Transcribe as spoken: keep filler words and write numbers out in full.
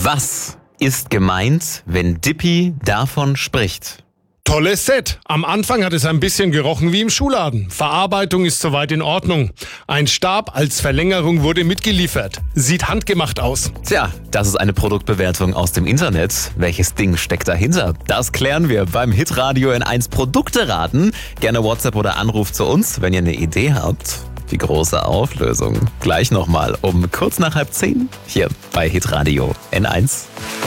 Was ist gemeint, wenn Dippy davon spricht? Tolles Set. Am Anfang hat es ein bisschen gerochen wie im Schuhladen. Verarbeitung ist soweit in Ordnung. Ein Stab als Verlängerung wurde mitgeliefert. Sieht handgemacht aus. Tja, das ist eine Produktbewertung aus dem Internet. Welches Ding steckt dahinter? Das klären wir beim Hitradio N eins Produkte raten. Gerne WhatsApp oder Anruf zu uns, wenn ihr eine Idee habt. Die große Auflösung. Gleich nochmal um kurz nach halb zehn hier bei Hitradio N eins.